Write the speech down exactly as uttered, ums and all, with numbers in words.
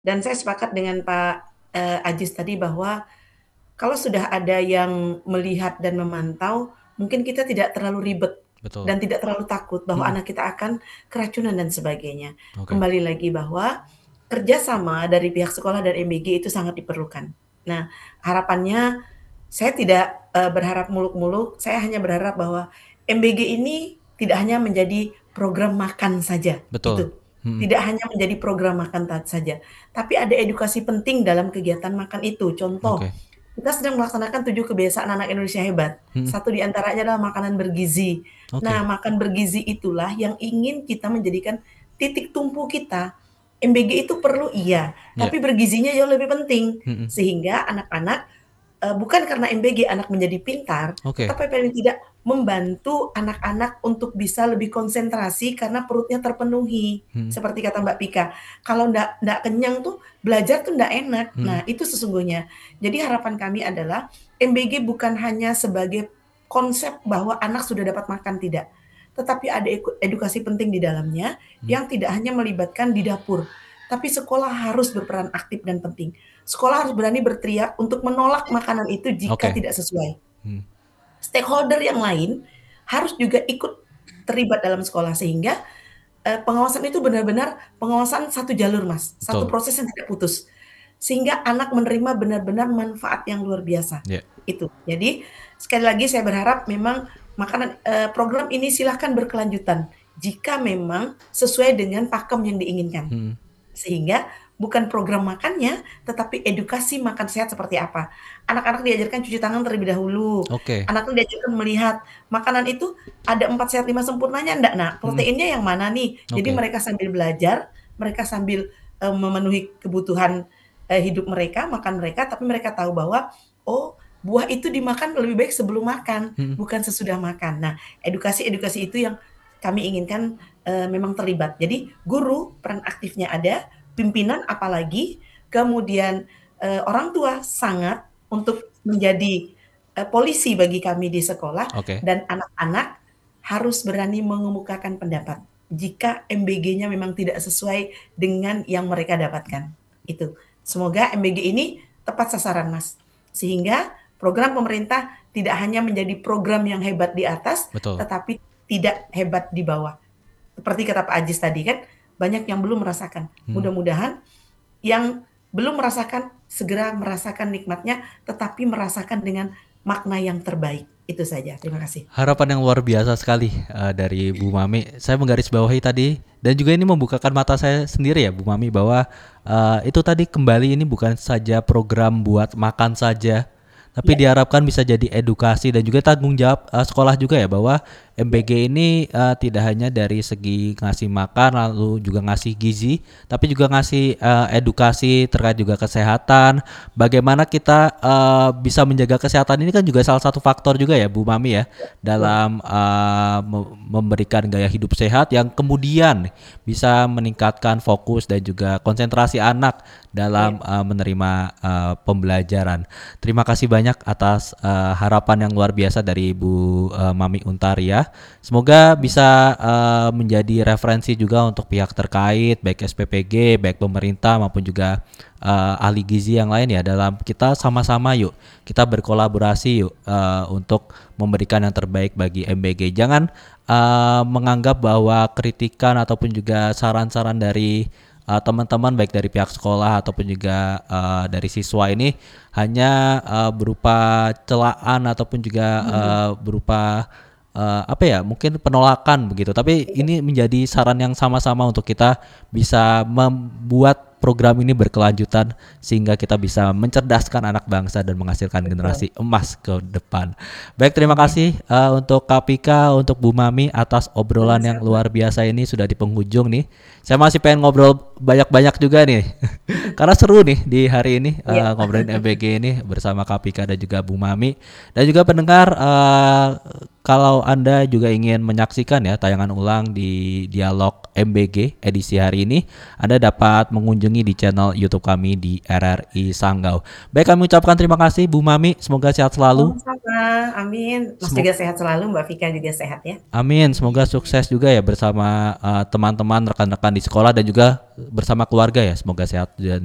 Dan saya sepakat dengan Pak, eee, Ajis tadi bahwa, kalau sudah ada yang melihat dan memantau, mungkin kita tidak terlalu ribet Betul. dan tidak terlalu takut bahwa Mhm. anak kita akan keracunan dan sebagainya. Oke. Kembali lagi bahwa, kerjasama dari pihak sekolah dan M-B-G itu sangat diperlukan. Nah, harapannya saya tidak, eee, berharap muluk-muluk, saya hanya berharap bahwa M-B-G ini tidak hanya menjadi program makan saja, Betul, itu. mhm. Tidak hanya menjadi program makan ta saja, tapi ada edukasi penting dalam kegiatan makan itu. Contoh, Oke. kita sedang melaksanakan tujuh kebiasaan anak Indonesia hebat, Mhm. satu di antaranya adalah makanan bergizi. Nah, Oke. makan bergizi itulah yang ingin kita menjadikan titik tumpu kita. M-B-G itu perlu iya, Iya. tapi bergizinya jauh lebih penting. Mhm. Sehingga anak-anak, eee, bukan karena M-B-G anak menjadi pintar, Oke. tetapi paling tidak membantu anak-anak untuk bisa lebih konsentrasi karena perutnya terpenuhi. Mhm. Seperti kata Mbak Pika, kalau ndak ndak kenyang tuh, belajar tuh ndak enak. Mhm. Nah, itu sesungguhnya. Jadi harapan kami adalah, M-B-G bukan hanya sebagai konsep bahwa anak sudah dapat makan, tidak. Tetapi ada eku edukasi penting di dalamnya, Mhm. yang tidak hanya melibatkan di dapur, tapi sekolah harus berperan aktif dan penting. Sekolah harus berani berteriak untuk menolak makanan itu jika Oke. tidak sesuai. Mhm. Stakeholder yang lain, harus juga ikut terlibat dalam sekolah sehingga, eee, pengawasan itu benar-benar pengawasan satu jalur Mas, satu Betul. proses yang tidak putus. Sehingga anak menerima benar-benar manfaat yang luar biasa, Iya. itu. Jadi, sekali lagi saya berharap memang makanan eee, program ini silahkan berkelanjutan, jika memang sesuai dengan pakem yang diinginkan. Mhm. Sehingga, bukan program makannya, tetapi edukasi makan sehat seperti apa. Anak-anak diajarkan cuci tangan terlebih dahulu, Oke. anak tuh diajarkan melihat, makanan itu ada empat sehat lima sempurnanya ndak Nak? Mhm. Proteinnya yang mana nih? Jadi Oke. mereka sambil belajar, mereka sambil, eee, memenuhi kebutuhan, eee, hidup mereka, makan mereka, tapi mereka tahu bahwa, oh, buah itu dimakan lebih baik sebelum makan, Mhm. bukan sesudah makan. Nah, edukasi-edukasi itu yang kami inginkan, eee, memang terlibat. Jadi, guru peran aktifnya ada, pimpinan apalagi, kemudian, eee, orang tua sangat untuk menjadi, eee, polisi bagi kami di sekolah, Oke. dan anak-anak harus berani mengemukakan pendapat, jika M-B-G-nya memang tidak sesuai dengan yang mereka dapatkan, itu. Semoga M-B-G ini tepat sasaran Mas, sehingga program pemerintah tidak hanya menjadi program yang hebat di atas, Betul. tetapi tidak hebat di bawah. Seperti kata Pak Ajis tadi kan, banyak yang belum merasakan. Mhm. Mudah-mudahan, yang belum merasakan, segera merasakan nikmatnya, tetapi merasakan dengan makna yang terbaik. Itu saja, terima kasih. Harapan yang luar biasa sekali, eee, dari Bu Mami. Saya menggarisbawahi tadi, dan juga ini membukakan mata saya sendiri ya Bu Mami, bahwa, eee, itu tadi kembali ini bukan saja program buat makan saja, tapi Iya. diharapkan bisa jadi edukasi dan juga tanggung jawab, eee, sekolah juga ya, bahwa Iya. M-B-G ini, eee, tidak hanya dari segi ngasih makan, lalu juga ngasih gizi, tapi juga ngasih, eee, edukasi terkait juga kesehatan, bagaimana kita, eee, bisa menjaga kesehatan ini kan juga salah satu faktor juga ya Bu Mami ya, Iya, betul. dalam, eee, me memberikan gaya hidup sehat yang kemudian bisa meningkatkan fokus dan juga konsentrasi anak dalam, Iya. eee, menerima, eee, pembelajaran. Terima kasih banyak atas, eee, harapan yang luar biasa dari Bu, eee, Mami Untaria. Semoga bisa, eee, menjadi referensi juga untuk pihak terkait, baik S P P G, baik pemerintah maupun juga, eee, ahli gizi yang lain ya, dalam kita sama-sama yuk, kita berkolaborasi yuk, eee, untuk memberikan yang terbaik bagi M-B-G. Jangan, eee, menganggap bahwa kritikan ataupun juga saran-saran dari, eee, teman-teman, baik dari pihak sekolah ataupun juga, eee, dari siswa ini, hanya, eee, berupa celaan ataupun juga, Mhm. eee, berupa, eee, apa ya, mungkin penolakan begitu, tapi Iya. ini menjadi saran yang sama-sama untuk kita bisa membuat program ini berkelanjutan, sehingga kita bisa mencerdaskan anak bangsa dan menghasilkan Betul. generasi emas ke depan. Baik, terima Amin. kasih, eee, untuk Kak Pika, untuk Bu Mami atas obrolan yang Sama-sama. luar biasa ini, sudah di penghujung nih. Saya masih pengen ngobrol banyak-banyak juga nih, karena seru nih di hari ini, Iya. eee, ngobrolin M-B-G ini bersama Kak Pika dan juga Bu Mami. Dan juga pendengar, eee, kalau Anda juga ingin menyaksikan ya tayangan ulang di Dialog M-B-G edisi hari ini, Anda dapat mengunjungi di channel YouTube kami di R R I Sanggau. Baik, kami ucapkan terima kasih Bu Mami, semoga sehat selalu. Sama-sama, amin. Mas Semog juga sehat selalu, Mbak Vika juga sehat ya. Amin, semoga sukses juga ya bersama, eee, teman-teman, rekan-rekan di sekolah dan juga bersama keluarga ya, semoga sehat dan